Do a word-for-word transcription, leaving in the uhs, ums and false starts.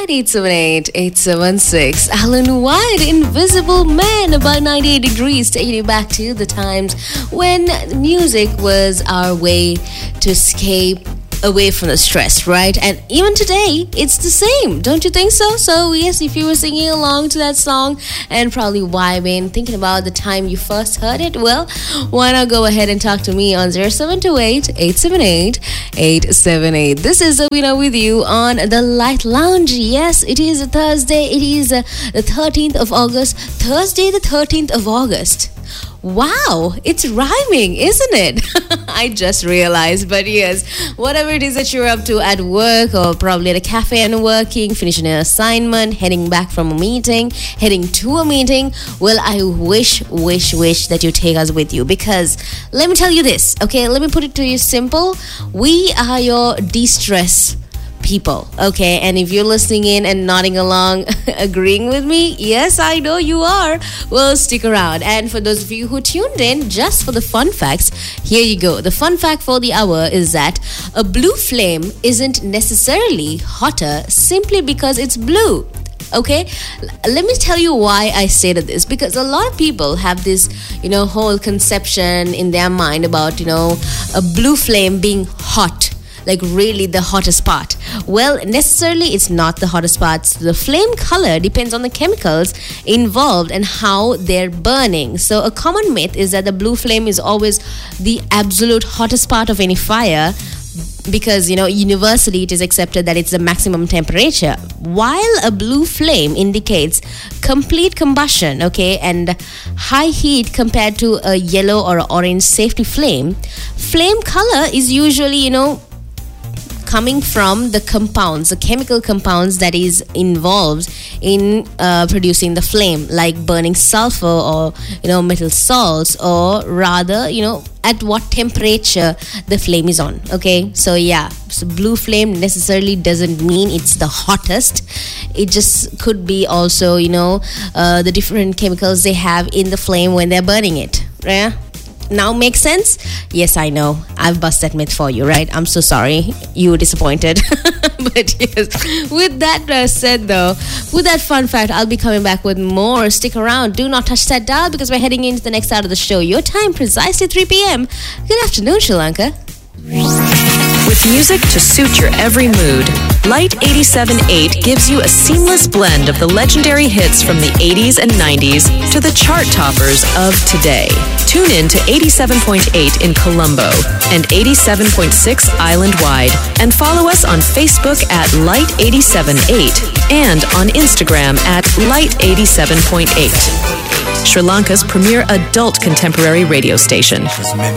nine eight seven eight, eight seven six. Alan White, Invisible Man, about ninety-eight degrees, taking you back to the times when music was our way to escape away from the stress, right? And even today, it's the same. Don't you think so? So yes, if you were singing along to that song and probably vibing, thinking about the time you first heard it, well, why not go ahead and talk to me on zero seven two eight, eight seven eight, eight seven eight. This is Awina with you on the Light Lounge. Yes, it is a Thursday. It is uh, the thirteenth of August. Thursday the thirteenth of August. Wow, it's rhyming, isn't it? I just realized, but yes, whatever it is that you're up to at work or probably at a cafe and working, finishing an assignment, heading back from a meeting, heading to a meeting, well, I wish, wish, wish that you take us with you, because let me tell you this, okay, let me put it to you simple. We are your de-stress people, okay? And if you're listening in and nodding along, agreeing with me, yes, I know you are, well, stick around. And for those of you who tuned in just for the fun facts, here you go. The fun fact for the hour is that a blue flame isn't necessarily hotter simply because it's blue. Okay, let me tell you why I stated this, because a lot of people have this, you know, whole conception in their mind about, you know, a blue flame being hot, like really the hottest part. Well, necessarily it's not the hottest part. The flame color depends on the chemicals involved and how they're burning. So a common myth is that the blue flame is always the absolute hottest part of any fire, because, you know, universally it is accepted that it's the maximum temperature, while a blue flame indicates complete combustion, okay, and high heat compared to a yellow or orange safety flame. Flame color is usually, you know, coming from the compounds, the chemical compounds that is involved in uh, producing the flame, like burning sulfur or, you know, metal salts, or rather, you know, at what temperature the flame is on. Okay, so yeah, so blue flame necessarily doesn't mean it's the hottest. It just could be also, you know, uh, the different chemicals they have in the flame when they're burning it. Yeah. Now makes sense? Yes, I know. I've busted that myth for you, right? I'm so sorry. You were disappointed. But yes, with that uh, said though, with that fun fact, I'll be coming back with more. Stick around. Do not touch that dial, because we're heading into the next hour of the show. Your time, precisely three p.m. Good afternoon, Sri Lanka. With music to suit your every mood, Light eighty-seven point eight gives you a seamless blend of the legendary hits from the eighties and nineties to the chart toppers of today. Tune in to eighty-seven point eight in Colombo and eighty-seven point six island-wide, and follow us on Facebook at Light eighty-seven point eight and on Instagram at Light eighty-seven point eight. Sri Lanka's premier adult contemporary radio station.